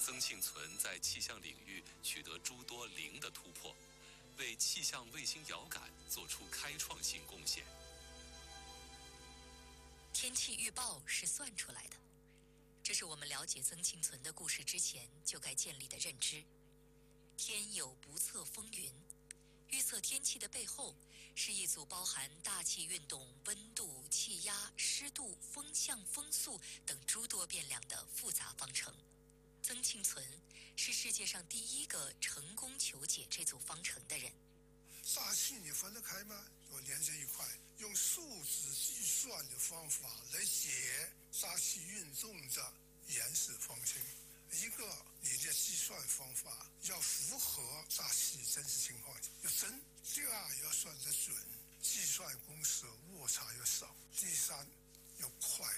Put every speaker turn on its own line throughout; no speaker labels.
曾庆存在气象领域取得诸多零的突破，为气象卫星遥感做出开创性贡献。
天气预报是算出来的，这是我们了解曾庆存的故事之前就该建立的认知。天有不测风云，预测天气的背后是一组包含大气运动、温度、气压、湿度、风向、风速等诸多变量的复杂方程。曾庆存是世界上第一个成功求解这组方程的人。
大气你分得开吗？我连在一块，用数值计算的方法来解大气运动的原始方程。一个你的计算方法要符合大气真实情况，要真；第二要算得准，计算公式误差要少；第三要快。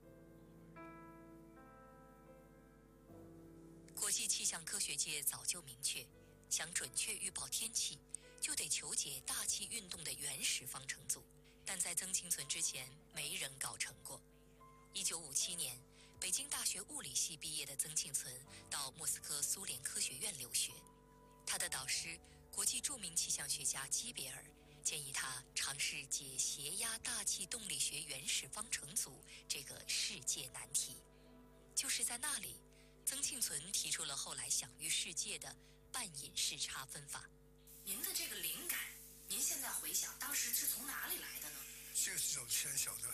国际气象科学界早就明确，想准确预报天气，就得求解大气运动的原始方程组，但在曾庆存之前，没人搞成过。1957年，北京大学物理系毕业的曾庆存到莫斯科苏联科学院留学，他的导师国际著名气象学家基别尔建议他尝试解斜压大气动力学原始方程组这个世界难题。就是在那里，曾庆存提出了后来享誉世界的半隐式差分法。
您的这个灵感，您现在回想当时是从哪里来的呢？
就是有天晓得。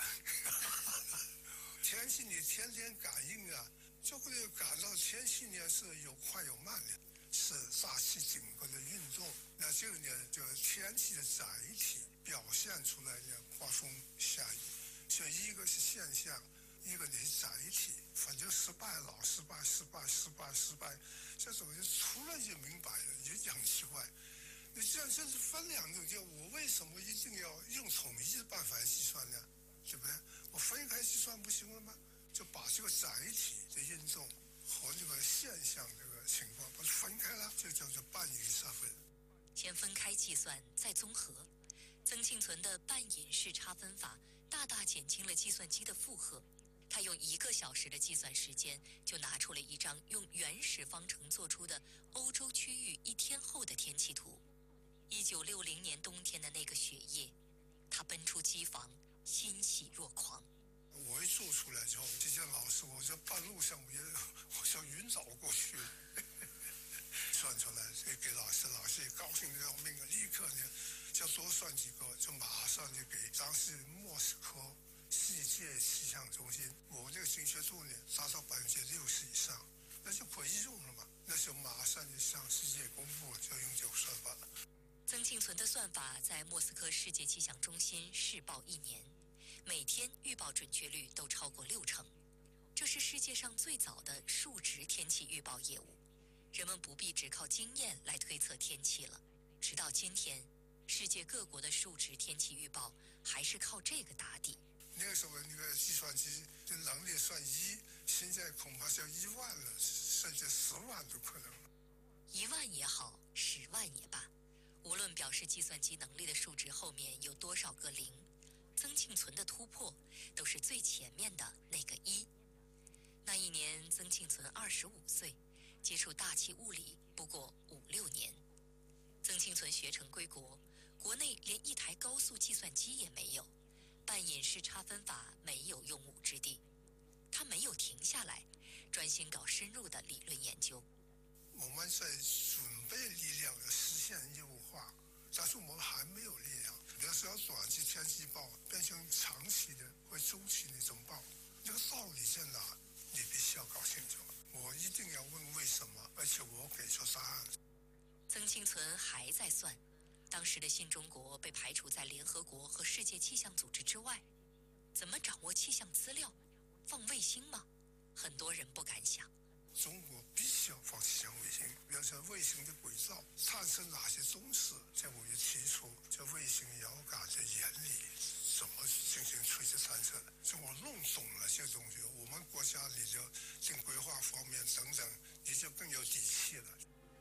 天气你天天感应啊，就会感到天气呢是有快有慢的，是大气整个的运动。那这个呢，就天气的载体表现出来的刮风下雨，所以一个是现象，一个呢是载体。反正失败，老失败，这种就出了就明白了，也讲奇怪。你这样就是分两种，就我为什么一定要用统一的办法来计算呢？对不对？我分开计算不行了吗？就把这个载体的运动和这个现象这个情况把它分开了，这叫做半隐差分。
先分开计算，再综合。曾庆存的半隐式差分法大大减轻了计算机的负荷。他用1个小时的计算时间，就拿出了一张用原始方程做出的欧洲区域1天后的天气图。1960年冬天的那个雪夜，他奔出机房，欣喜若狂。
我一做出来之后，这些老师，我在半路上我就晕倒过去，算出来给老师，老师也高兴得要命啊，立刻呢就多算几个，就马上就给当时莫斯科世界气象中心，我这个精确度呢达到60%以上，那就可以用了嘛，那就马上就向世界公布，就用这个算法。
曾庆存的算法在莫斯科世界气象中心试报1年，每天预报准确率都超过60%，这是世界上最早的数值天气预报业务。人们不必只靠经验来推测天气了。直到今天，世界各国的数值天气预报还是靠这个打底。
那个时候那个计算机的能力算现在恐怕是要1万了，甚至10万都可能了。
1万也好，10万也罢，无论表示计算机能力的数值后面有多少个零，曾庆存的突破都是最前面的那个1。那一年，曾庆存25岁，接触大气物理不过5-6年。曾庆存学成归国，国内连一台高速计算机也没有，半隐式差分法没有用武之地。他没有停下来，专心搞深入的理论研究。
我们在准备力量的实现业务化，但是我们还没有力量。比如说要短期天气预报变成长期的或周期那种报，这个道理在哪？你必须要搞清楚。我一定要问为什么，而且我给出答案。
曾庆存还在算，当时的新中国被排除在联合国和世界气象组织之外，怎么掌握气象资料？放卫星吗？很多人不敢想。
中国必须要放气象卫星，比如说卫星的轨道产生哪些东西，这我也提出这卫星遥感的原理怎么进行垂直探测，就我弄懂了这东西，我们国家里就在规划方面等等，你就更有底气了。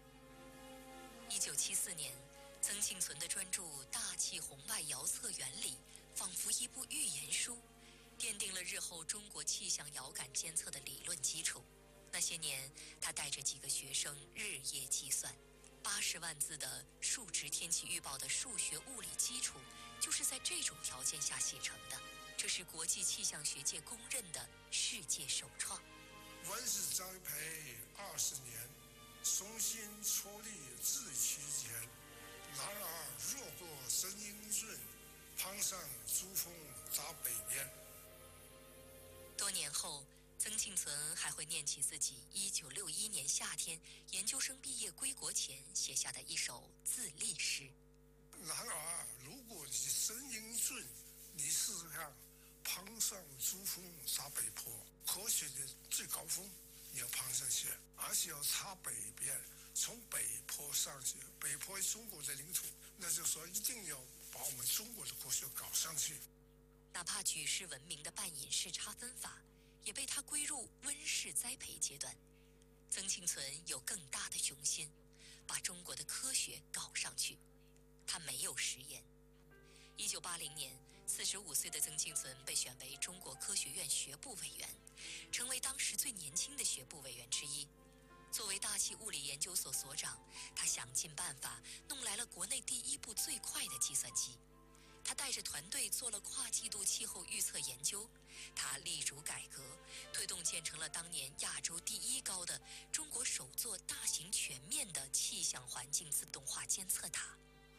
1974年，曾庆存的专著《大气红外遥测原理》仿佛一部预言书，奠定了日后中国气象遥感监测的理论基础。 那些年，他带着几个学生日夜计算，80万字的数值天气预报的数学物理基础，就是在这种条件下写成的。这是国际气象学界公认的世界首创。
文史栽培20年，雄心辍立志其间。然而若过深英顺，攀上珠峰杂北边。
多年后，曾庆存还会念起自己1961年夏天研究生毕业归国前写下的一首自励诗。
然而，如果你深英顺，你试试看，攀上珠峰杂北坡，科学的最高峰，你要攀上去，而且要插北边，从北坡上去。北坡中国的领土，那就说一定要把我们中国的科学搞上去。
哪怕举世闻名的半隐式差分法，也被他归入温室栽培阶段。曾庆存有更大的雄心，把中国的科学搞上去。他没有食言。1980年，45岁的曾庆存被选为中国科学院学部委员，成为当时最年轻的学部委员之一。作为大气物理研究所所长，他想尽办法弄来了国内第一部最快的计算机。他带着团队做了跨季度气候预测研究，他力主改革，推动建成了当年亚洲第一高的中国首座大型全面的气象环境自动化监测塔。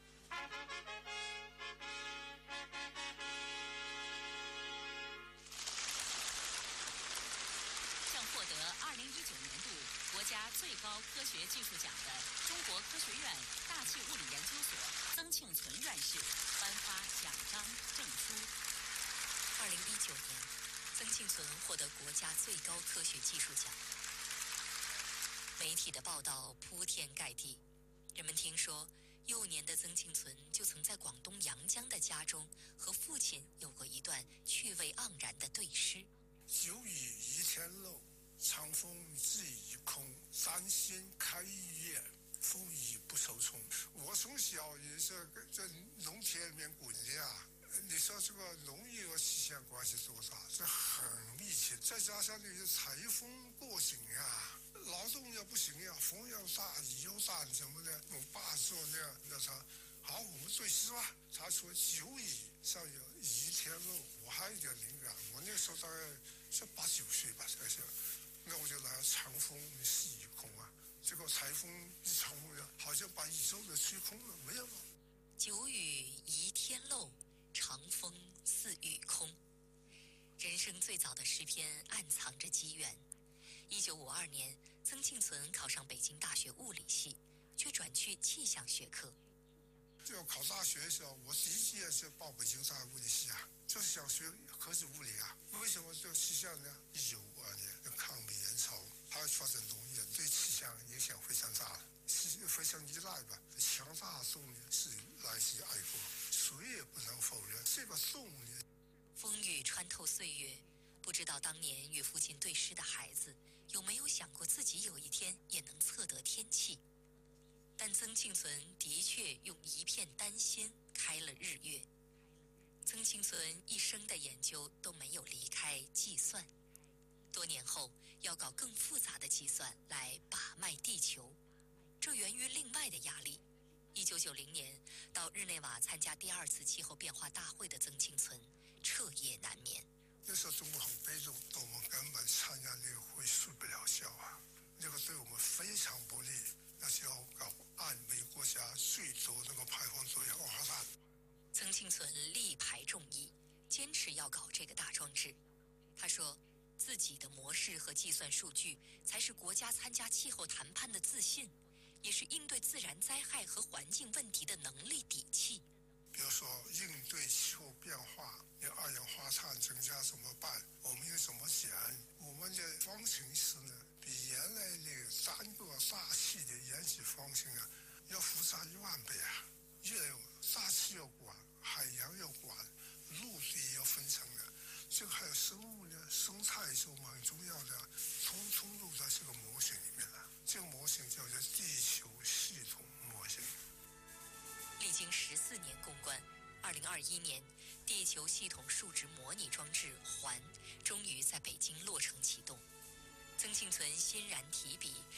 向获得2019年度国家最高科学技术奖的中国科学院大气物理研究所曾庆存院士颁发奖章证书。
2019年，曾庆存获得国家最高科学技术奖。媒体的报道铺天盖地，人们听说幼年的曾庆存就曾在广东阳江的家中和父亲有过一段趣味盎然的对诗。
久雨遗天漏，长风寄一空。三星开一夜，风雨不受冲。我从小也是在农田里面滚的呀。你说这个农业和气象关系多大？这很密切。再加上那些台风过境啊，劳动要不行呀，风要大，雨又大，什么的。我爸说那啥，好，我们对诗吧。他说久雨上有遗天漏，我还有点灵感。我那时候大概是8、9岁吧，这个时候，那我就来长风是一空啊。这个台风一长风呢，好像把宇宙都吹空了，没有了。
久雨遗天漏，长风似雨空。人生最早的诗篇暗藏着机缘。1952年，曾庆存考上北京大学物理系，却转去气象学科。
就考大学的时候，我第一届是报北京大学物理系啊，就是想学核子物理啊。为什么做气象呢？1952年抗美援朝，还要发展农业，对气象影响非常大，是非常依赖吧。强大的动力是来自于爱国，谁也不能否认这个动力。
风雨穿透岁月，不知道当年与父亲对诗的孩子有没有想过自己有一天也能测得天气。但曾庆存的确用一片丹心开了日月。曾庆存一生的研究都没有离开计算，多年后要搞更复杂的计算来把脉地球，这源于另外的压力。1990年到日内瓦参加第2次气候变化大会的曾庆存彻夜难眠。
那时候中国很被动，我们根本参加那个会睡不了觉啊，那个对我们非常不利。那就要搞按美国家最多那个排放作用二氧化碳。
曾庆存力排众议，坚持要搞这个大装置。他说，自己的模式和计算数据才是国家参加气候谈判的自信，也是应对自然灾害和环境问题的能力底气。
比如说应对气候变化，你二氧化碳增加怎么办？我们又怎么减？我们的方程式呢，比原来那个3个大气的原子方程啊，要复杂1万倍啊！越有大气要管，海洋要管，陆地要分层的，这个还有生物呢，生态是蛮重要的，通通入在这个模型里面了。这个模型叫做地球系统模型。
历经14年攻关，2021年，地球系统数值模拟装置环终于在北京落成启动。 曾庆存欣然提笔，